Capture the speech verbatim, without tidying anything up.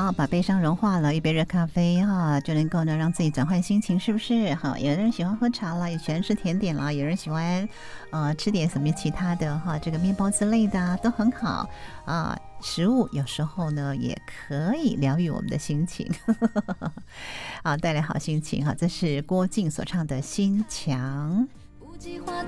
好，把悲伤融化了，一杯热咖啡哈，就能够呢让自己转换心情，是不是？好，有人喜欢喝茶啦，也喜欢吃甜点啦，有人喜欢呃吃点什么其他的哈，这个面包之类的、啊、都很好啊。食物有时候呢也可以疗愈我们的心情，啊，带来好心情哈。这是郭静所唱的《心墙》。 不计划